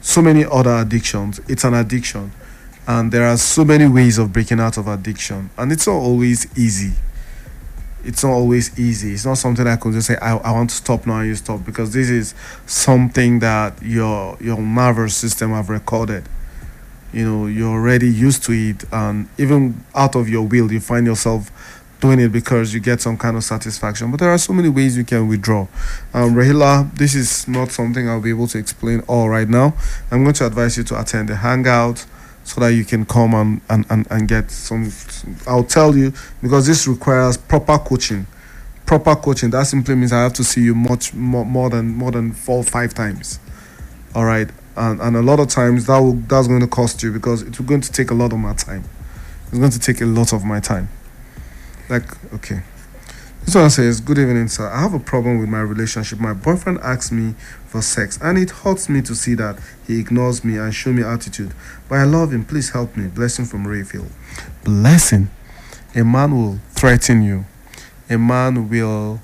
so many other addictions. It's an addiction, and there are so many ways of breaking out of addiction, and it's not always easy. It's not always easy. It's not something I could just say, I want to stop now and you stop, because this is something that your nervous system have recorded. You're already used to it, and even out of your will you find yourself doing it because you get some kind of satisfaction. But there are so many ways you can withdraw. Rahila, this is not something I'll be able to explain all right now. I'm going to advise you to attend the hangout so that you can come and get some. I'll tell you, because this requires proper coaching. Proper coaching, that simply means I have to see you much more than 4 or 5 times. All right. And a lot of times that's going to cost you, because it's going to take a lot of my time. It's going to take a lot of my time. Okay. This one says, good evening, sir. I have a problem with my relationship. My boyfriend asks me for sex, and it hurts me to see that he ignores me and show me attitude. But I love him. Please help me. Blessing from Rayfield. Blessing. A man will threaten you. A man will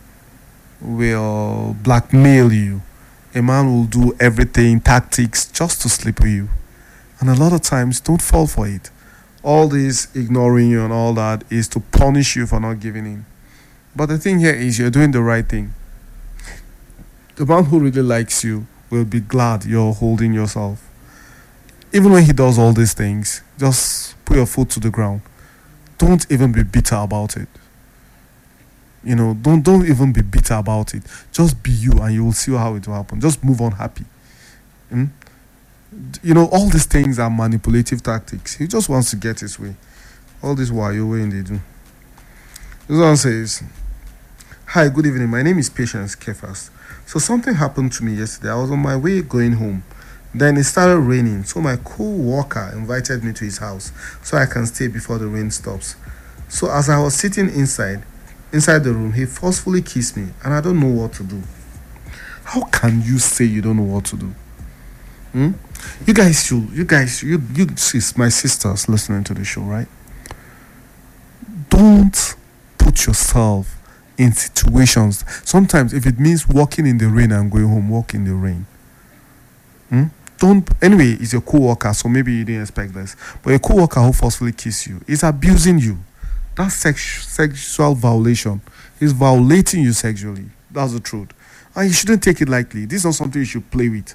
blackmail you. A man will do everything, tactics, just to sleep with you. And a lot of times, don't fall for it. All this ignoring you and all that is to punish you for not giving in. But the thing here is, you're doing the right thing. The man who really likes you will be glad you're holding yourself. Even when he does all these things, just put your foot to the ground. Don't even be bitter about it. Don't even be bitter about it. Just be you, and you will see how it will happen. Just move on happy. All these things are manipulative tactics. He just wants to get his way. All this while you're waiting, they do. This one says, hi, good evening. My name is Patience Kefas. So something happened to me yesterday. I was on my way going home. Then it started raining. So my co-worker invited me to his house so I can stay before the rain stops. So as I was sitting inside the room, he forcefully kissed me, and I don't know what to do. How can you say you don't know what to do? You guys, my sisters listening to the show, right? Don't put yourself in situations. Sometimes, if it means walking in the rain and going home, walk in the rain. Anyway, it's your co-worker, so maybe you didn't expect this. But a co-worker who forcefully kisses you is abusing you. That's sexual violation. He's violating you sexually. That's the truth. And you shouldn't take it lightly. This is not something you should play with.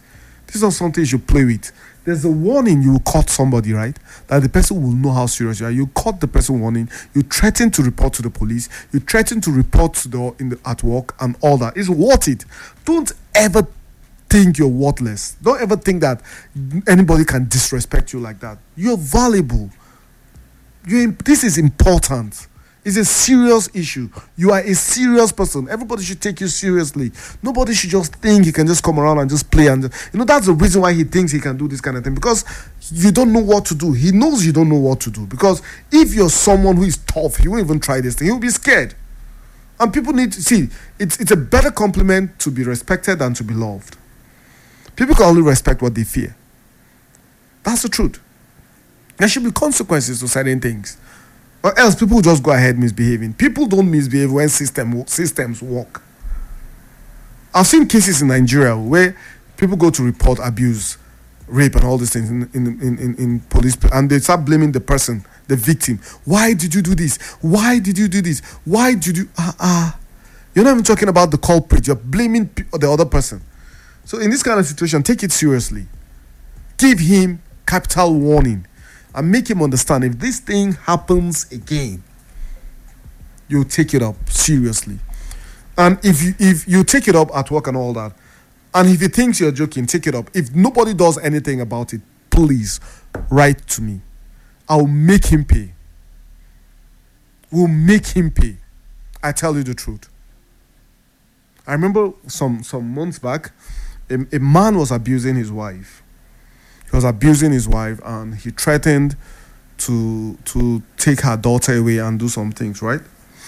There's a warning you will cut somebody, right? That the person will know how serious you are. You cut the person warning. You threaten to report to the police. You threaten to report to at work and all that. It's worth it. Don't ever think you're worthless. Don't ever think that anybody can disrespect you like that. You're valuable. This is important. It's a serious issue. You are a serious person. Everybody should take you seriously. Nobody should just think he can just come around and just play. And that's the reason why he thinks he can do this kind of thing. Because you don't know what to do. He knows you don't know what to do. Because if you're someone who is tough, he won't even try this thing. He'll be scared. And people need to see, it's a better compliment to be respected than to be loved. People can only respect what they fear. That's the truth. There should be consequences to certain things. Or else people just go ahead misbehaving. People don't misbehave when systems work. I've seen cases in Nigeria where people go to report abuse, rape, and all these things in police, and they start blaming the person, the victim. Why did you do this? Why did you do this? Why did you... You're not even talking about the culprit. You're blaming the other person. So in this kind of situation, take it seriously. Give him capital warning. And make him understand, if this thing happens again, you'll take it up seriously. And if you take it up at work and all that, and if he thinks you're joking, take it up. If nobody does anything about it, please write to me. I'll make him pay. We'll make him pay. I tell you the truth. I remember some months back, a man was abusing his wife. He was abusing his wife, and he threatened to take her daughter away and do some things, right?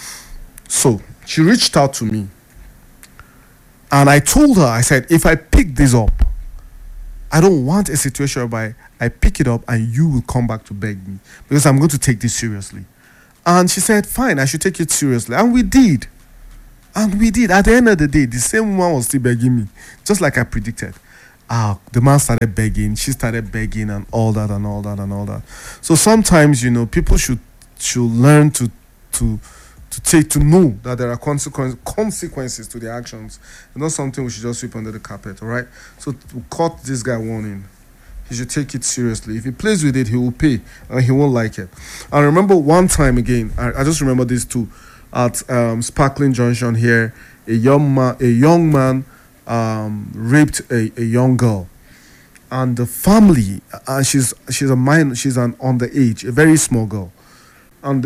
So she reached out to me, and I told her, I said, if I pick this up, I don't want a situation whereby I pick it up and you will come back to beg me, because I'm going to take this seriously. And she said, fine, I should take it seriously. And we did. At the end of the day, the same woman was still begging me, just like I predicted. The man started begging, she started begging, and all that, and all that, and all that. So sometimes, people should learn to to know that there are consequences to their actions. It's not something we should just sweep under the carpet. All right. So to cut this guy warning, he should take it seriously. If he plays with it, he will pay, and he won't like it. I remember one time again. I just remember this too, at Sparkling Junction here. A young man raped a young girl, and the family. She's a minor. She's an underage, a very small girl, and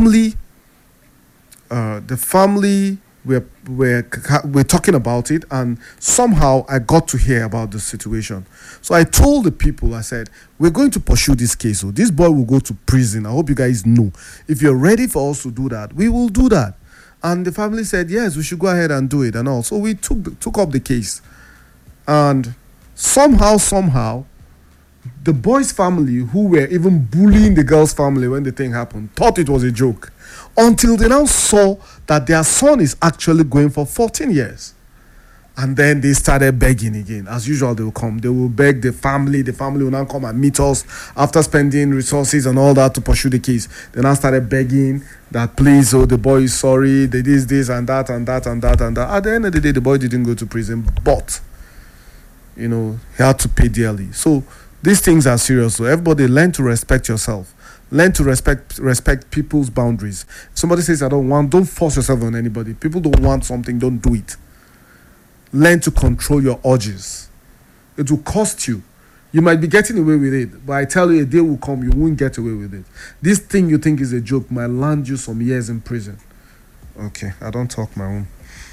the family were talking about it, and somehow I got to hear about the situation. So I told the people, I said, we're going to pursue this case. So this boy will go to prison. I hope you guys know. If you're ready for us to do that, we will do that. And the family said, yes, we should go ahead and do it and all. So we took up the case. And somehow, the boy's family, who were even bullying the girl's family when the thing happened, thought it was a joke. Until they now saw that their son is actually going for 14 years. And then they started begging again. As usual, they will come. They will beg the family. The family will now come and meet us after spending resources and all that to pursue the case. They now started begging that, please, oh, the boy is sorry. They did this and that and that and that and that. At the end of the day, the boy didn't go to prison. But, he had to pay dearly. So these things are serious. So everybody learn to respect yourself. Learn to respect people's boundaries. If somebody says, don't force yourself on anybody. People don't want something, don't do it. Learn to control your urges. It will cost you. You might be getting away with it, but I tell you, a day will come, you won't get away with it. This thing you think is a joke might land you some years in prison. Okay, I don't talk my own.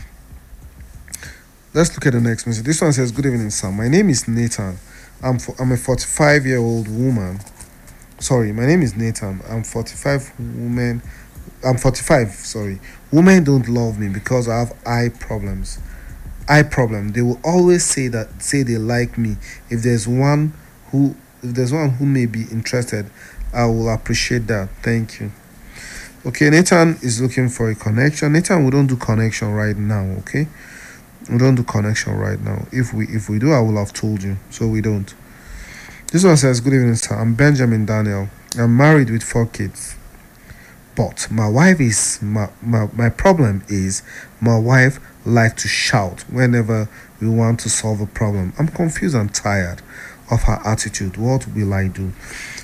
Let's look at the next message. This one says, good evening, sir. My name is Nathan. I'm a 45-year-old woman. Sorry, my name is Nathan. I'm 45 woman. I'm 45, sorry. Women don't love me because I have eye problems. They will always say they like me. If there's one who may be interested, I will appreciate that. Thank you. Okay, Nathan is looking for a connection. Nathan, we don't do connection right now, okay? We don't do connection right now. If we do, I will have told you. So we don't. This one says, good evening, sir. I'm Benjamin Daniel. I'm married with 4 kids. But my wife is my problem is my wife likes to shout whenever we want to solve a problem. I'm confused and tired of her attitude. What will I do?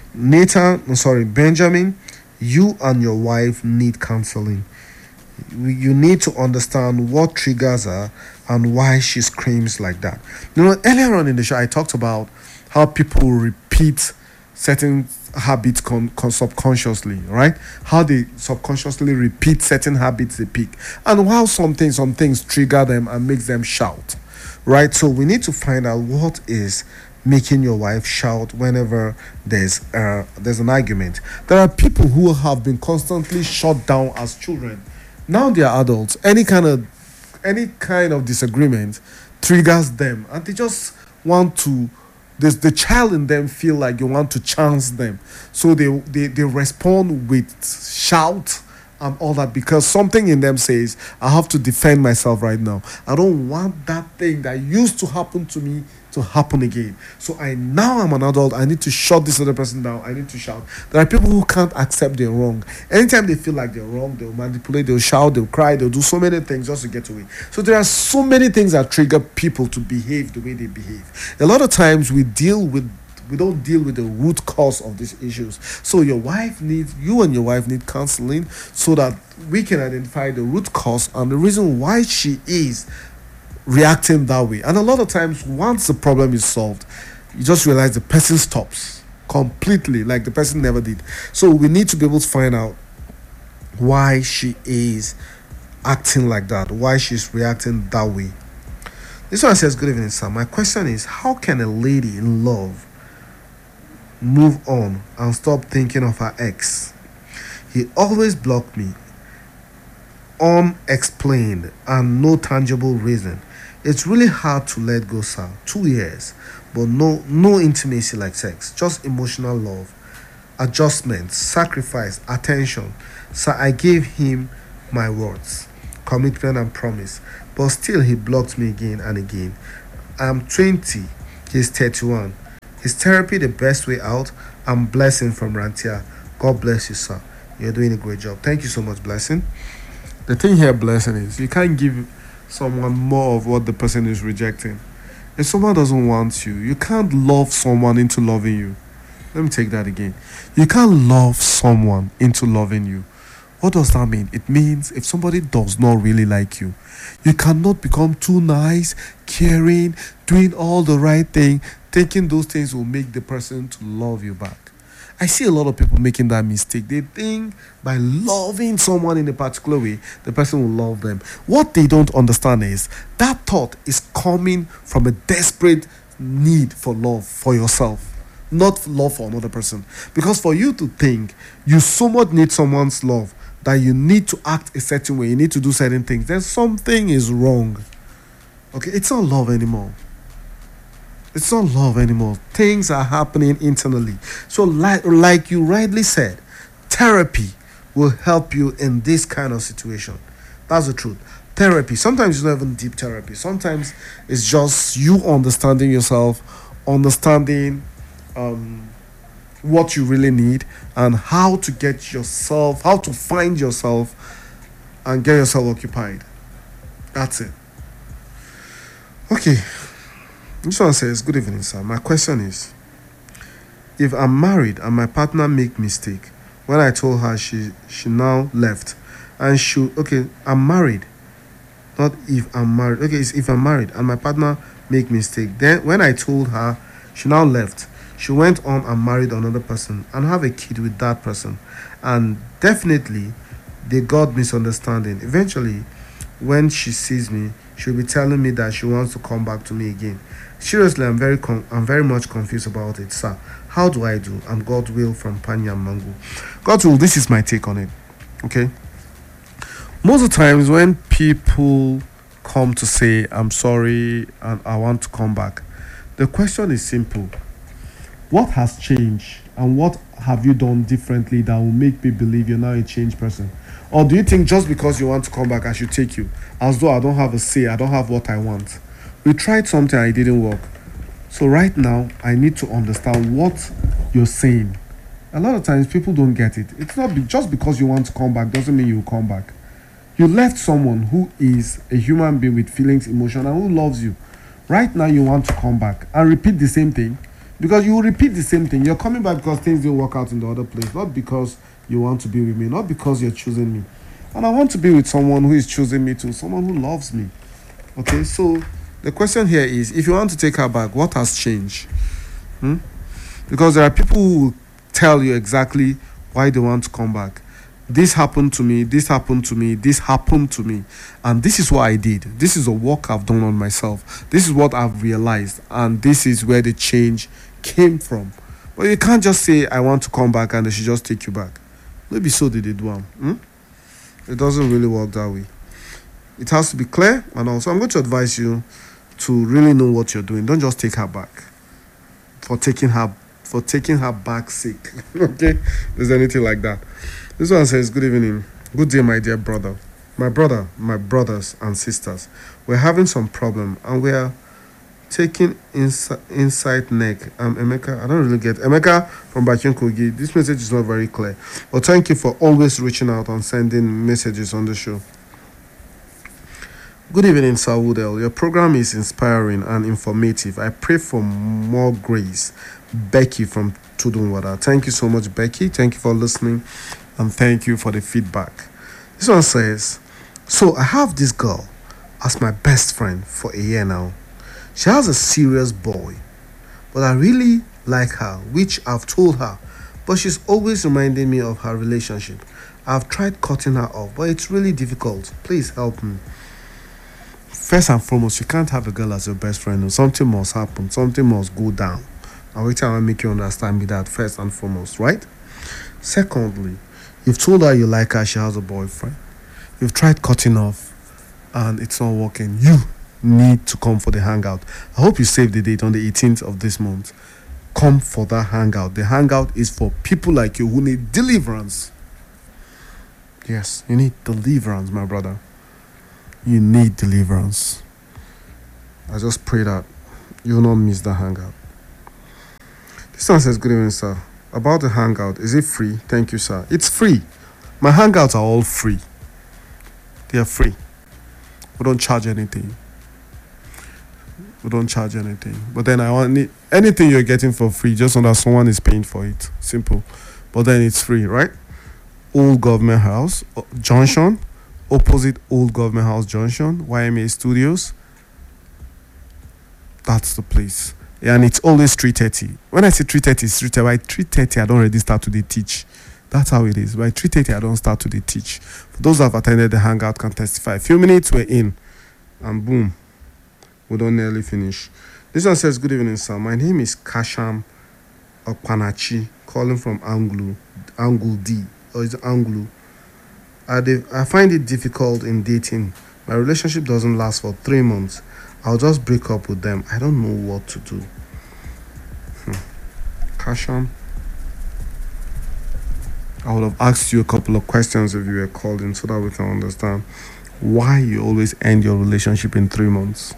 Benjamin, you and your wife need counseling. You need to understand what triggers her and why she screams like that. Earlier on in the show, I talked about how people repeat certain habits subconsciously, right? How they subconsciously repeat certain habits they pick, and how some things trigger them and makes them shout, right? So we need to find out what is making your wife shout whenever there's an argument. There are people who have been constantly shut down as children. Now they are adults. Any kind of disagreement triggers them, and they just want to. The child in them feel like you want to chance them, so they respond with shout and all that, because something in them says, I have to defend myself right now. I don't want that thing that used to happen to me to happen again. So now I'm an adult. I need to shut this other person down. I need to shout. There are people who can't accept they're wrong. Anytime they feel like they're wrong, they'll manipulate, they'll shout, they'll cry, they'll do so many things just to get away. So there are so many things that trigger people to behave the way they behave. A lot of times we don't deal with the root cause of these issues. So you and your wife need counseling so that we can identify the root cause and the reason why she is reacting that way. And a lot of times, once the problem is solved, you just realize the person stops completely, like the person never did. So we need to be able to find out why she is acting like that, why she's reacting that way. This one says, good evening, sir. My question is, how can a lady in love move on and stop thinking of her ex? He always blocked me, unexplained and no tangible reason. It's really hard to let go, sir. 2 years, but no intimacy like sex, just emotional love, adjustment, sacrifice, attention. So I gave him my words, commitment and promise, but still he blocked me again and again. I'm 20 He's 31. Is therapy the best way out? I'm Blessing from Rantia. God bless you, sir. You're doing a great job. Thank you so much, Blessing. The thing here, Blessing, is you can't give someone more of what the person is rejecting. If someone doesn't want you, you can't love someone into loving you. Let me take that again. You can't love someone into loving you. What does that mean? It means if somebody does not really like you, you cannot become too nice, caring, doing all the right thing, thinking those things will make the person to love you back. I see a lot of people making that mistake. They think by loving someone in a particular way, the person will love them. What they don't understand is that thought is coming from a desperate need for love for yourself, not love for another person. Because for you to think you so much need someone's love that you need to act a certain way, you need to do certain things, then something is wrong. Okay, it's not love anymore. It's not love anymore. Things are happening internally. So, like you rightly said, therapy will help you in this kind of situation. That's the truth. Therapy, sometimes it's not even deep therapy. Sometimes it's just you understanding yourself, understanding what you really need, and how to get yourself, how to find yourself and get yourself occupied. That's it. Okay. This one says, good evening, sir. My question is, if I'm married and my partner make mistake, when I told her she now left, and I'm married, not if I'm married. Okay, it's if I'm married and my partner make mistake. Then when I told her she now left, she went on and married another person and have a kid with that person, and definitely they got misunderstanding. Eventually, when she sees me, she'll be telling me that she wants to come back to me again. Seriously, I'm very much confused about it, sir. How do I do? I'm God will from Panya Mango. God will, this is my take on it. Okay. Most of the times when people come to say I'm sorry and I want to come back, the question is simple. What has changed and what have you done differently that will make me believe you're now a changed person? Or do you think just because you want to come back I should take you? As though I don't have a say, I don't have what I want. We tried something and it didn't work. So right now, I need to understand what you're saying. A lot of times people don't get it. It's not just because you want to come back doesn't mean you'll come back. You left someone who is a human being with feelings, emotion, and who loves you. Right now you want to come back and repeat the same thing. Because you will repeat the same thing. You're coming back because things didn't work out in the other place. Not because you want to be with me. Not because you're choosing me. And I want to be with someone who is choosing me too. Someone who loves me. Okay, so the question here is, if you want to take her back, what has changed? Because there are people who will tell you exactly why they want to come back. This happened to me, this happened to me, this happened to me. And this is what I did. This is a work I've done on myself. This is what I've realized. And this is where the change came from. But you can't just say, I want to come back and they should just take you back. Maybe so they did one. It doesn't really work that way. It has to be clear. And also, I'm going to advise you to really know what you're doing. Don't just take her back for taking her back sake. Okay? There's anything like that. This one says, good evening. Good day, my dear brother. My brothers and sisters. We're having some problem and we are taking inside neck. Emeka. I don't really get Emeka from Bakin Kogi. This message is not very clear. But thank you for always reaching out and sending messages on the show. Good evening, Sir Woodell. Your program is inspiring and informative. I pray for more grace. Becky from Tudunwada. Thank you so much, Becky. Thank you for listening and thank you for the feedback. This one says, so I have this girl as my best friend for a year now. She has a serious boy, but I really like her, which I've told her, but she's always reminding me of her relationship. I've tried cutting her off, but it's really difficult. Please help me. First and foremost, you can't have a girl as your best friend. Something must happen. Something must go down. And wait till I make you understand me that first and foremost, right? Secondly, you've told her you like her, she has a boyfriend. You've tried cutting off and it's not working. You need to come for the hangout. I hope you save the date on the 18th of this month. Come for that hangout. The hangout is for people like you who need deliverance. Yes, you need deliverance, my brother. You need deliverance. I just pray that You will not miss the hangout. This one says, good evening, sir. About the hangout, is it free? Thank you, sir. It's free. My hangouts are all free. They are free. We don't charge anything. We don't charge anything. But then I want anything you're getting for free, just so that someone is paying for it. Simple. But then it's free, right? Old Government House Junction, opposite Old Government House Junction, YMA Studios. That's the place. And it's always 3:30. When I say 3:30, it's 3:30. By 3:30, I don't already start to the teach. That's how it is. By 3:30, I don't start to the teach. For those who have attended the hangout can testify. A few minutes we're in, and boom, we don't nearly finish. This one says, good evening, sir. My name is Kasham Okpanachi, calling from Angle D. Or is it Anglo? I find it difficult in dating. My relationship doesn't last for 3 months. I'll just break up with them. I don't know what to do. Kasham, I would have asked you a couple of questions if you were called in so that we can understand why you always end your relationship in 3 months.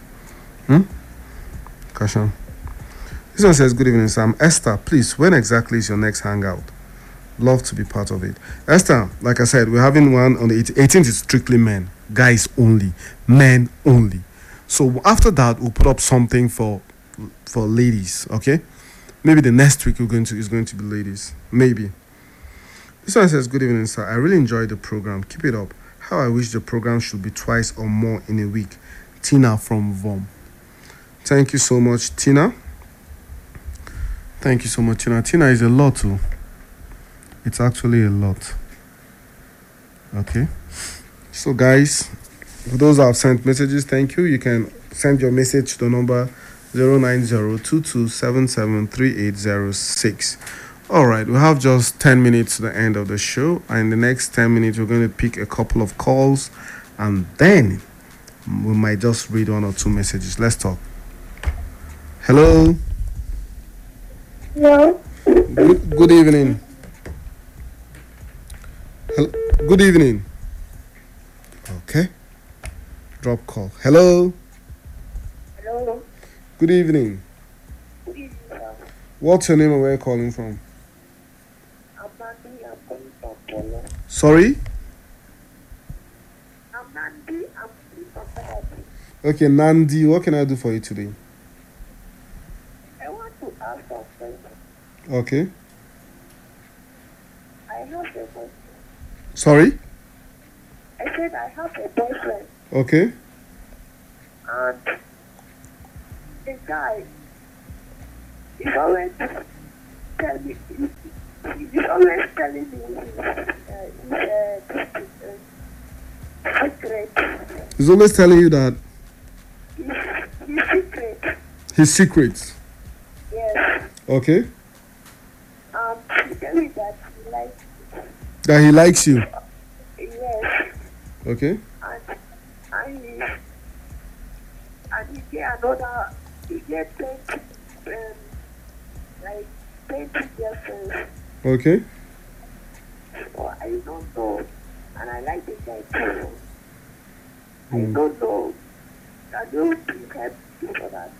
Kasham. This one says, good evening, Sam. Esther, please, when exactly is your next hangout? Love to be part of it. Esther, like I said, we're having one on the 18th. Is strictly men, guys only, men only. So after that, we'll put up something for ladies. Okay, maybe the next week is going to be ladies. Maybe. This one says, good evening, sir. I really enjoyed the program. Keep it up. How I wish the program should be twice or more in a week. Tina from VOM. Thank you so much, Tina. Thank you so much, Tina. Tina is a lot too. It's actually a lot. Okay. So guys, for those who have sent messages, thank you. You can send your message to the number 09022773806. All right, we have just 10 minutes to the end of the show. And in the next 10 minutes, we're going to pick a couple of calls. And then we might just read 1 or 2 messages. Let's talk. Hello. Hello. Good evening. Good evening. Okay. Drop call. Hello. Hello. Good evening. Good evening, sir. What's your name and where are you calling from? I'm Nandi. I'm calling from Polo. Sorry? I'm Nandi. I'm calling from Polo. Okay, Nandi, what can I do for you today? I want to ask something. Okay. I have a boyfriend. Sorry? I said I have a boyfriend. Okay. And the guy is always telling me, he's always telling me his secret. He's always telling you that His secret. his secrets. Yes. Okay. He tells me that he likes That he likes you. yes. Okay. And he get another, he get 20, like 20 girlfriends. Okay. So I don't know. And I like the guy too. I don't know. I don't think help me for that.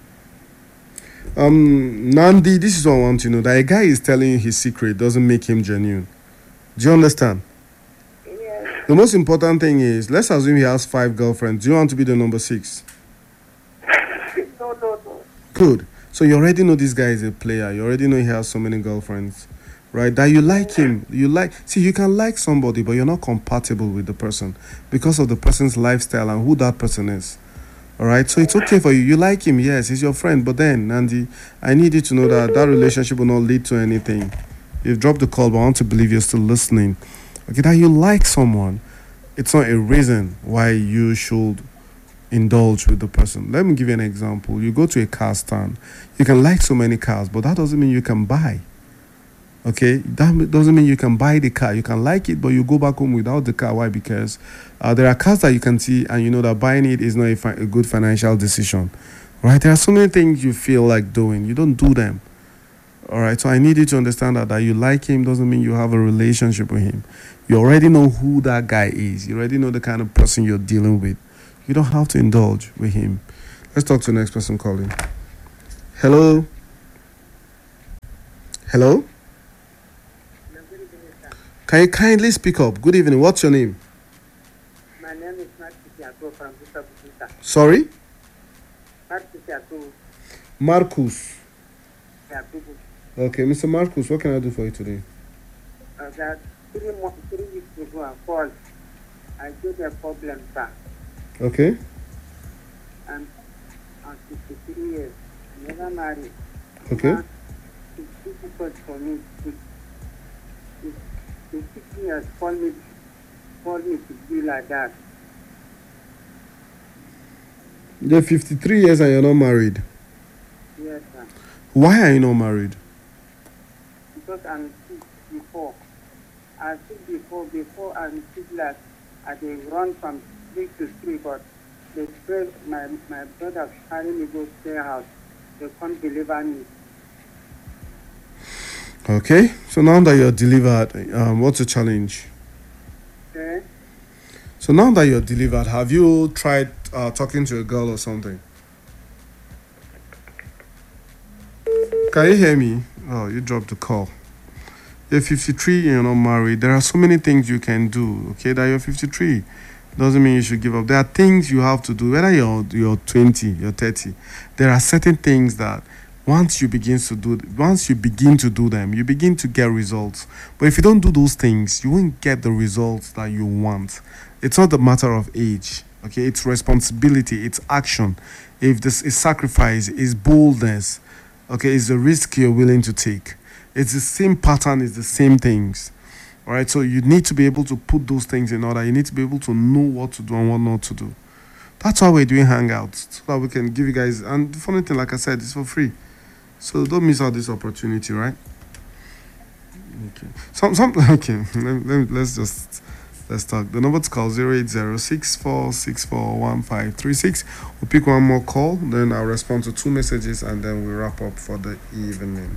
Nandi, this is what I want you to know. That a guy is telling you his secret doesn't make him genuine. Do you understand? Yes. The most important thing is, let's assume he has 5 girlfriends. Do you want to be the number 6? No. Good. So you already know this guy is a player. You already know he has so many girlfriends, right? That you like him. See, you can like somebody, but you're not compatible with the person because of the person's lifestyle and who that person is. All right. So it's okay for you. You like him, yes, he's your friend. But then, Nandi, I need you to know that that relationship will not lead to anything. You've dropped the call, but I want to believe you're still listening. Okay, that you like someone, it's not a reason why you should indulge with the person. Let me give you an example. You go to a car stand. You can like so many cars, but that doesn't mean you can buy. Okay, that doesn't mean you can buy the car. You can like it, but you go back home without the car. Why? Because there are cars that you can see, and you know that buying it is not a good financial decision. Right? There are so many things you feel like doing. You don't do them. All right, so I need you to understand that you like him doesn't mean you have a relationship with him. You already know who that guy is. You already know the kind of person you're dealing with. You don't have to indulge with him. Let's talk to the next person calling. Hello? Hello? No, good evening, sir. Can you kindly speak up? Good evening. What's your name? My name is Marcus Yaku from Busa Busa. Sorry? Marcus Yaku. Marcus. Yaku. Okay, Mr. Marcus, what can I do for you today? That 3 weeks ago, I called. I got a problem, sir. Okay? I'm 63 years. I never married. Okay? Now, it's difficult for me. The sickness called me to be like that. You're 53 years and you're not married. Yes, sir. Why are you not married? Because I'm sick before. I'm sick before I'm sick like I dey run from street to street, but they pray my brother carry me go stay house. They can't deliver me. Okay, so now that you're delivered, what's the challenge? Okay? So now that you're delivered, have you tried talking to a girl or something? Can you hear me? Oh, you dropped the call. You're 53, you're not married. There are so many things you can do, okay, that you're 53. Doesn't mean you should give up. There are things you have to do, whether you're 20, you're 30. There are certain things that once you begin to do them, you begin to get results. But if you don't do those things, you won't get the results that you want. It's not a matter of age, okay? It's responsibility, it's action. If this is sacrifice, it's boldness, okay? It's the risk you're willing to take. It's the same pattern, it's the same things. All right, so you need to be able to put those things in order. You need to be able to know what to do and what not to do. That's why we're doing hangouts, so that we can give you guys. And the funny thing, like I said, it's for free. So don't miss out this opportunity, right? Okay. Okay. Let's talk. The number to call 08064641536. We'll pick one more call, then I'll respond to 2 messages, and then we'll wrap up for the evening.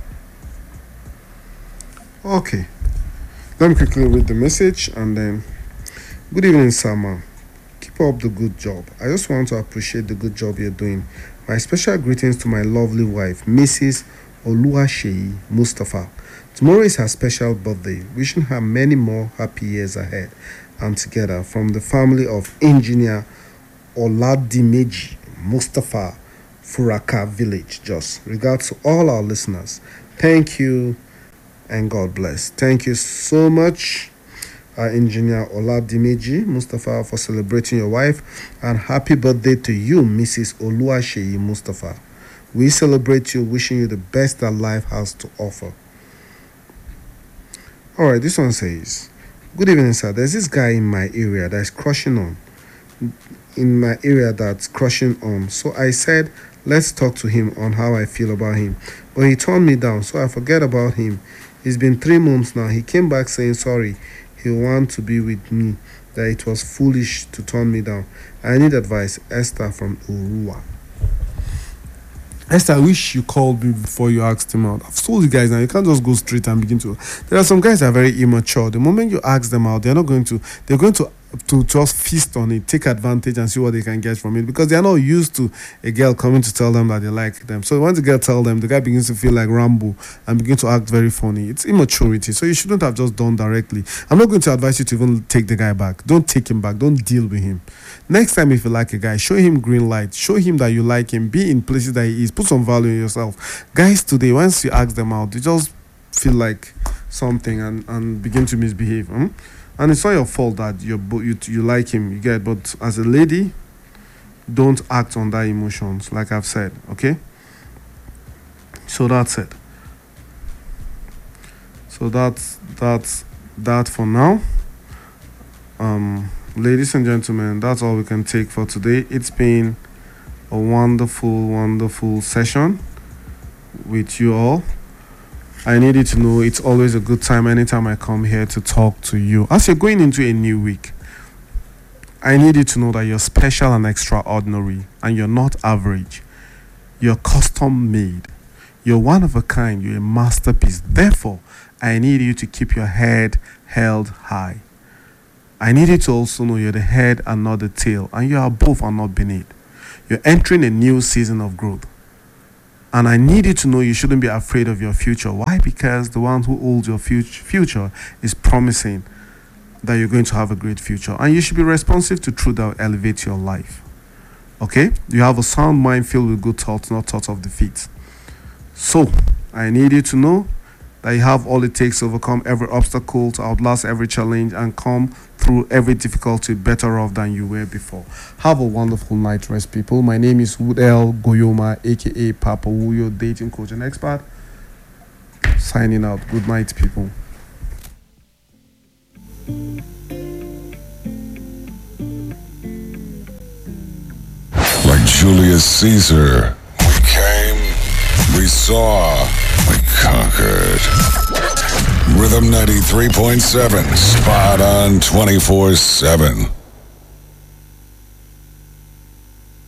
Okay. Let me quickly read the message and then. Good evening, Sama. Keep up the good job. I just want to appreciate the good job you're doing. My special greetings to my lovely wife, Mrs. Oluwaseyi Mustafa. Tomorrow is her special birthday. Wishing her many more happy years ahead and together from the family of Engineer Oladimeji Mustafa, Furaka Village, Jos. Regards to all our listeners. Thank you and God bless. Thank you so much, Engineer Oladimeji Mustafa, for celebrating your wife, and happy birthday to you, Mrs. Oluwaseyi Mustafa. We celebrate you, wishing you the best that life has to offer. All right, this one says, good evening, sir. There's this guy in my area that's crushing on. So I said, let's talk to him on how I feel about him. But he turned me down, so I forget about him. It's been 3 months now. He came back saying sorry. He want to be with me. That it was foolish to turn me down. I need advice. Esther from Urua. Esther, I wish you called me before you asked him out. I've told you guys now, you can't just go straight and begin to. There are some guys that are very immature. The moment you ask them out, they're going to just feast on it, take advantage and see what they can get from it, because they are not used to a girl coming to tell them that they like them. So once the girl tells them, the guy begins to feel like Rambo and begin to act very funny. It's immaturity. So you shouldn't have just done directly. I'm not going to advise you to even take the guy back. Don't take him back. Don't deal with him. Next time, if you like a guy, show him green light. Show him that you like him. Be in places that he is. Put some value in yourself. Guys today, once you ask them out, they just feel like something and begin to misbehave. And it's not your fault that you like him, you get. But as a lady, don't act on that emotions, like I've said, okay? So that's it. So that's that for now. Ladies and gentlemen, that's all we can take for today. It's been a wonderful session with you all. I need you to know it's always a good time anytime I come here to talk to you. As you're going into a new week, I need you to know that you're special and extraordinary, and you're not average. You're custom made. You're one of a kind. You're a masterpiece. Therefore, I need you to keep your head held high. I need you to also know you're the head and not the tail, and you are above and not beneath. You're entering a new season of growth. And I need you to know you shouldn't be afraid of your future. Why? Because the one who holds your future is promising that you're going to have a great future. And you should be responsive to truth that will elevate your life. Okay? You have a sound mind filled with good thoughts, not thoughts of defeat. So, I need you to know that you have all it takes to overcome every obstacle, to outlast every challenge, and come through every difficulty better off than you were before. Have a wonderful night rest, people. My name is Woodell Goyoma, aka Papa Wu, your dating coach and expert. Signing out. Good night, people. Like Julius Caesar, we came, we saw, we conquered. Rhythm 93.7, spot on 24/7.